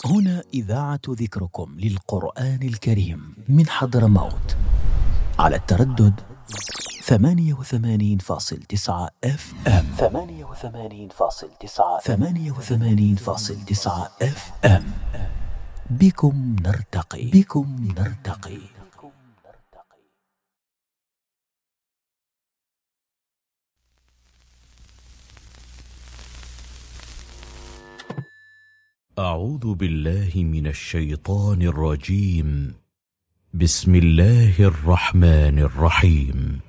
هنا إذاعة ذكركم للقرآن الكريم من حضرموت على التردد 88.9 FM. 88.9 FM. بكم نرتقي. أعوذ بالله من الشيطان الرجيم. بسم الله الرحمن الرحيم.